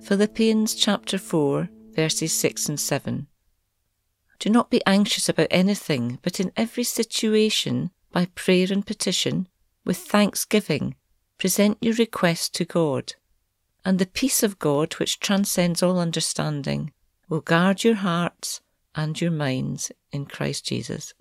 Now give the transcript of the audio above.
Philippians chapter 4, verses 6 and 7. Do not be anxious about anything, but in every situation, by prayer and petition, with thanksgiving, present your requests to God. And the peace of God, which transcends all understanding, will guard your hearts and your minds in Christ Jesus.